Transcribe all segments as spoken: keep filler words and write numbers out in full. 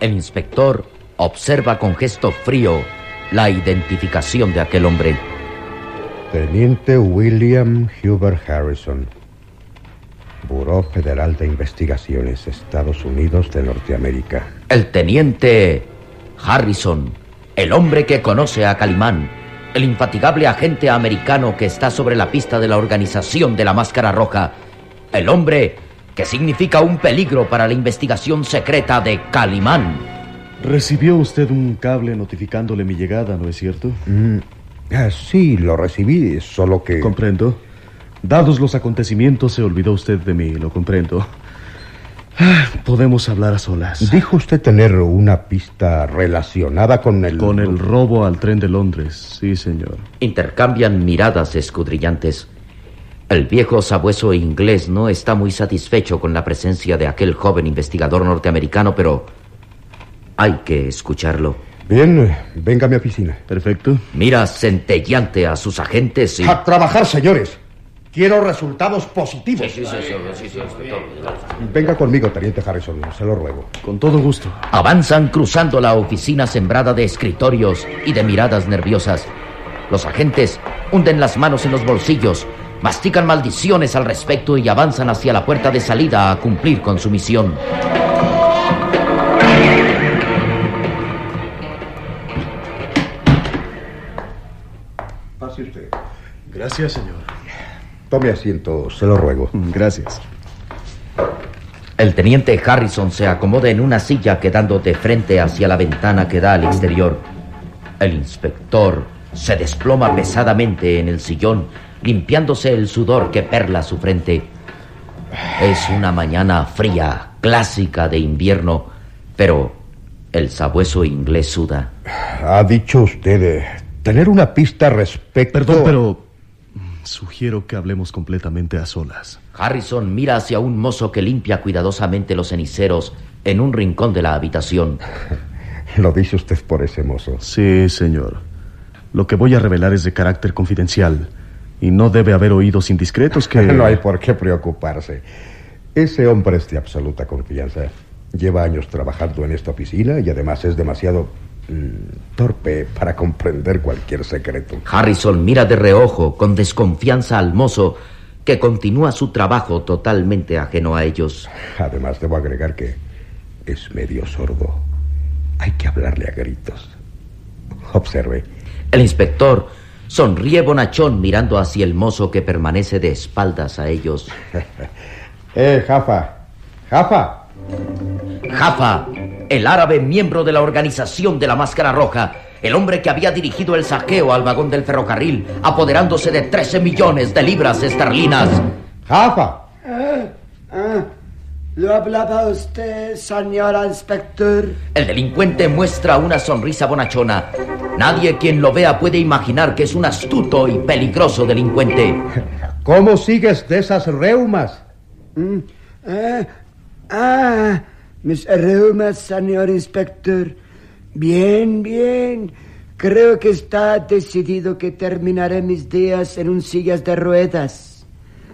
El inspector observa con gesto frío la identificación de aquel hombre. Teniente William Hubert Harrison, Buró Federal de Investigaciones, Estados Unidos de Norteamérica. El teniente Harrison, el hombre que conoce a Calimán, el infatigable agente americano que está sobre la pista de la organización de la Máscara Roja, el hombre que significa un peligro para la investigación secreta de Calimán. Recibió usted un cable notificándole mi llegada, ¿no es cierto? Mm, ah, sí, lo recibí, solo que... Comprendo. Dados los acontecimientos, se olvidó usted de mí, lo comprendo. Ah, podemos hablar a solas. ¿Dijo usted tener una pista relacionada con el... Con el robo al tren de Londres, sí, señor. Intercambian miradas escudriñantes. El viejo sabueso inglés no está muy satisfecho con la presencia de aquel joven investigador norteamericano, pero hay que escucharlo. Bien, venga a mi oficina. Perfecto. Mira centelleante a sus agentes y... ¡A trabajar, señores! Quiero resultados positivos. Sí, sí, sí, sí, sí, sí, inspector. Venga conmigo, teniente Harrison, se lo ruego. Con todo gusto. Avanzan cruzando la oficina sembrada de escritorios y de miradas nerviosas. Los agentes hunden las manos en los bolsillos, mastican maldiciones al respecto y avanzan hacia la puerta de salida a cumplir con su misión. Pase usted. Gracias, señor. Tome asiento, se lo ruego. Gracias. El teniente Harrison se acomoda en una silla quedando de frente hacia la ventana que da al exterior. El inspector se desploma pesadamente en el sillón, limpiándose el sudor que perla su frente. Es una mañana fría, clásica de invierno, pero el sabueso inglés suda. Ha dicho usted eh, tener una pista respecto... Perdón, pero sugiero que hablemos completamente a solas. Harrison mira hacia un mozo que limpia cuidadosamente los ceniceros en un rincón de la habitación. ¿Lo dice usted por ese mozo? Sí, señor. Lo que voy a revelar es de carácter confidencial y no debe haber oídos indiscretos que... No hay por qué preocuparse. Ese hombre es de absoluta confianza. Lleva años trabajando en esta oficina y además es demasiado mmm, torpe para comprender cualquier secreto. Harrison mira de reojo con desconfianza al mozo, que continúa su trabajo totalmente ajeno a ellos. Además, debo agregar que es medio sordo. Hay que hablarle a gritos. Observe. El inspector sonríe bonachón mirando hacia el mozo que permanece de espaldas a ellos. ¡Eh, Jafa! ¡Jafa! Jafa, el árabe miembro de la organización de la Máscara Roja, el hombre que había dirigido el saqueo al vagón del ferrocarril, apoderándose de trece millones de libras esterlinas. ¡Jafa! Ah, ah, ¿lo hablaba usted, señor inspector? El delincuente muestra una sonrisa bonachona. Nadie quien lo vea puede imaginar que es un astuto y peligroso delincuente. ¿Cómo sigues de esas reumas? Mm, ah, ah, mis reumas, señor inspector. Bien, bien. Creo que está decidido que terminaré mis días en un sillas de ruedas.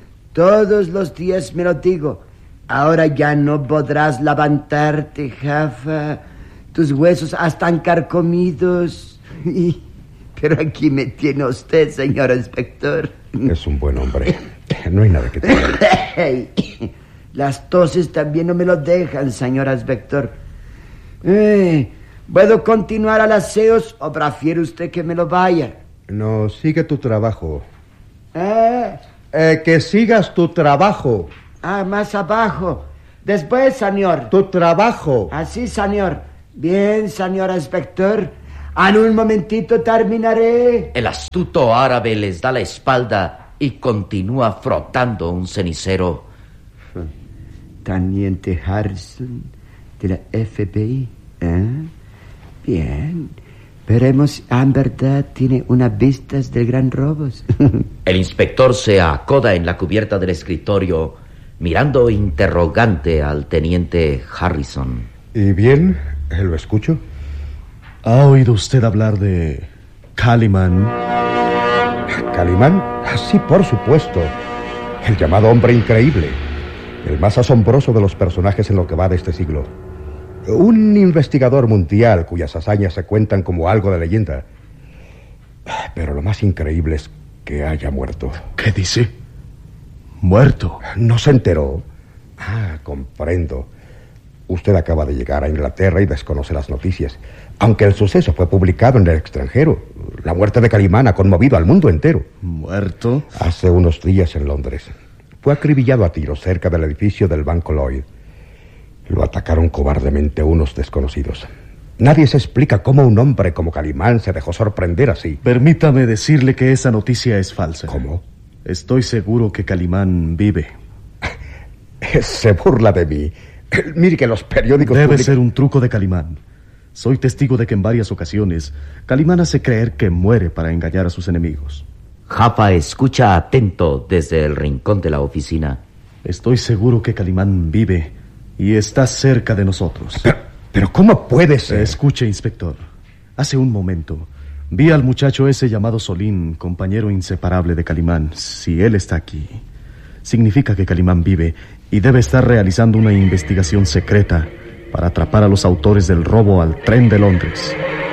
Todos los días me lo digo. Ahora ya no podrás levantarte, Jafa. Tus huesos están carcomidos. Pero aquí me tiene usted, señor inspector. Es un buen hombre. No hay nada que temer. Las toses también no me lo dejan, señor inspector. Eh, ¿Puedo continuar al aseos o prefiere usted que me lo vaya? No, sigue tu trabajo. Ah, Eh, que sigas tu trabajo. ah, más abajo. Después, señor. Tu trabajo. Así, señor. Bien, señor inspector. En un momentito terminaré. El astuto árabe les da la espalda y continúa frotando un cenicero. Teniente Harrison de la F B I. ¿Eh? Bien. Veremos si en verdad tiene unas vistas del gran robo. El inspector se acoda en la cubierta del escritorio, mirando interrogante al teniente Harrison. ¿Y bien? ¿Lo escucho? ¿Ha oído usted hablar de Calimán? ¿Calimán? Sí, por supuesto. El llamado hombre increíble. El más asombroso de los personajes en lo que va de este siglo. Un investigador mundial cuyas hazañas se cuentan como algo de leyenda. Pero lo más increíble es que haya muerto. ¿Qué dice? ¿Muerto? ¿No se enteró? Ah, comprendo. Usted acaba de llegar a Inglaterra y desconoce las noticias. Aunque el suceso fue publicado en el extranjero, la muerte de Calimán ha conmovido al mundo entero. ¿Muerto? Hace unos días en Londres. Fue acribillado a tiros cerca del edificio del Banco Lloyd. Lo atacaron cobardemente unos desconocidos. Nadie se explica cómo un hombre como Calimán se dejó sorprender así. Permítame decirle que esa noticia es falsa. ¿Cómo? Estoy seguro que Calimán vive. Se burla de mí. Mire que los periódicos... Debe publican... ser un truco de Calimán. Soy testigo de que en varias ocasiones Calimán hace creer que muere para engañar a sus enemigos. Jaffa escucha atento desde el rincón de la oficina. Estoy seguro que Calimán vive y está cerca de nosotros. Pero, pero ¿cómo puede ser? Escuche, inspector. Hace un momento vi al muchacho ese llamado Solín, compañero inseparable de Calimán. Si él está aquí, significa que Calimán vive y debe estar realizando una investigación secreta para atrapar a los autores del robo al tren de Londres.